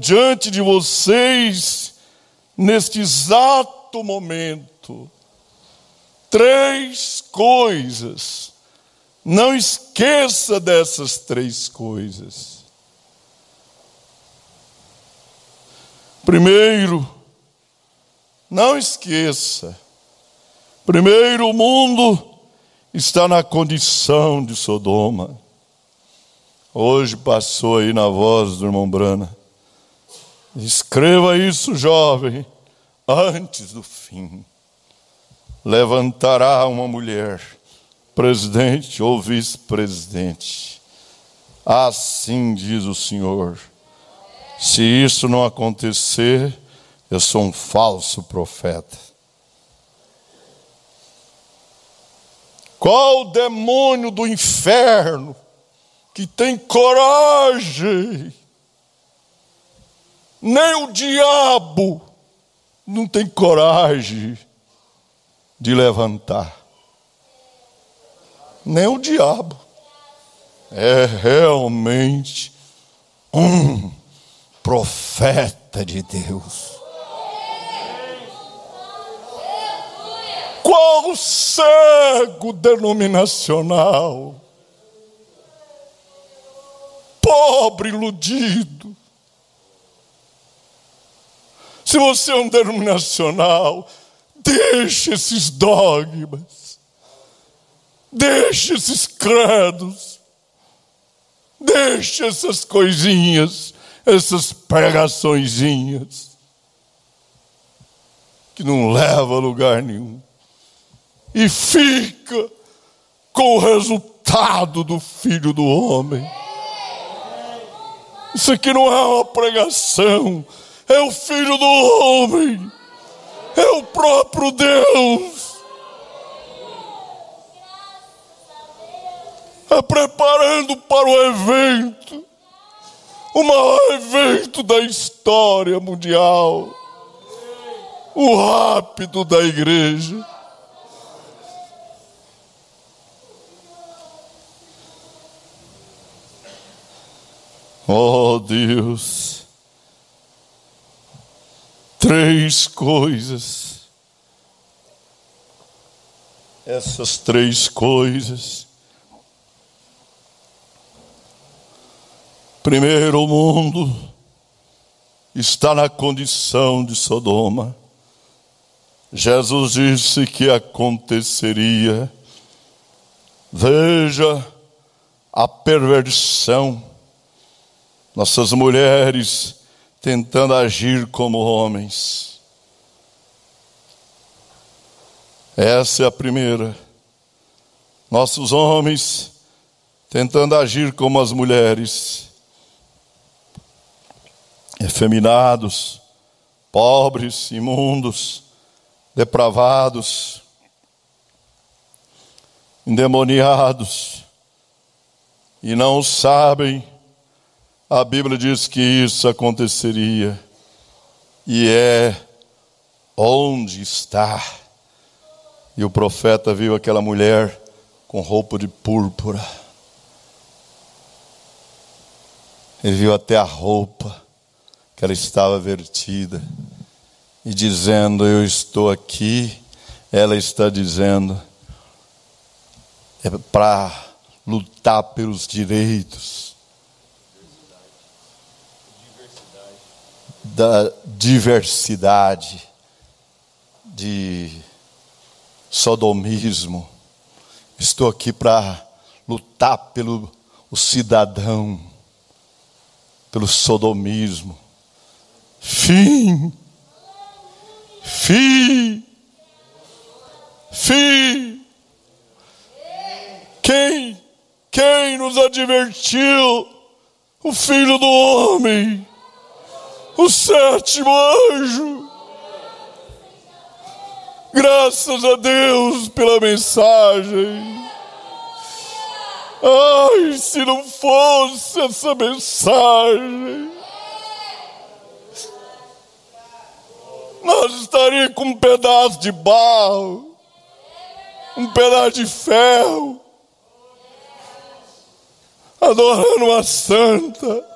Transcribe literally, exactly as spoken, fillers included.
diante de vocês neste exato momento. Três coisas. Não esqueça dessas três coisas. Primeiro, não esqueça. Primeiro, o mundo está na condição de Sodoma. Hoje passou aí na voz do irmão Brana. Escreva isso, jovem, antes do fim. Levantará uma mulher, presidente ou vice-presidente. Assim diz o Senhor. Se isso não acontecer, eu sou um falso profeta. Qual o demônio do inferno que tem coragem? Nem o diabo não tem coragem de levantar. Nem o diabo. É realmente um profeta de Deus. Qual cego denominacional? Pobre iludido. Se você é um denominacional, deixe esses dogmas, deixe esses credos, deixe essas coisinhas, essas pregaçõezinhas, que não levam a lugar nenhum. E fica com o resultado do Filho do Homem. Isso aqui não é uma pregação, é o Filho do Homem, é o próprio Deus. É preparando para o evento, o maior evento da história mundial, o rápido da igreja. Oh Deus, três coisas, essas três coisas. Primeiro, o mundo está na condição de Sodoma. Jesus disse que aconteceria. Veja a perversão. Nossas mulheres tentando agir como homens. Essa é a primeira. Nossos homens tentando agir como as mulheres. Efeminados, pobres, imundos, depravados, endemoniados, e não sabem. A Bíblia diz que isso aconteceria, e é onde está. E o profeta viu aquela mulher com roupa de púrpura. Ele viu até a roupa que ela estava vertida, e dizendo: eu estou aqui. Ela está dizendo: é para lutar pelos direitos da diversidade de sodomismo. Estou aqui para lutar pelo o cidadão, pelo sodomismo. Fim, fim, fim. Quem, quem nos advertiu? O Filho do Homem, o sétimo anjo. Graças a Deus pela mensagem. Ai, se não fosse essa mensagem, nós estaríamos com um pedaço de barro, um pedaço de ferro, adorando uma santa.